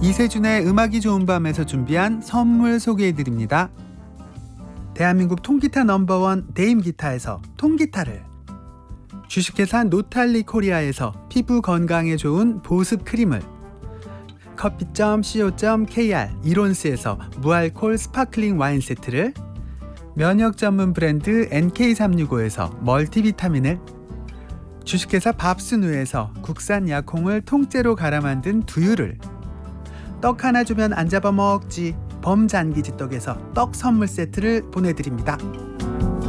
이세준의 음악이 좋은 밤에서 준비한 선물 소개해드립니다. 대한민국 통기타 넘버원 데임기타에서 통기타를, 주식회사 노탈리 코리아에서 피부 건강에 좋은 보습 크림을, 커피.co.kr 이론스에서 무알콜 스파클링 와인 세트를, 면역 전문 브랜드 NK365에서 멀티비타민을, 주식회사 밥스누에서 국산 약콩을 통째로 갈아 만든 두유를, 떡 하나 주면 안 잡아먹지 범잔기지떡에서 떡 선물 세트를 보내드립니다.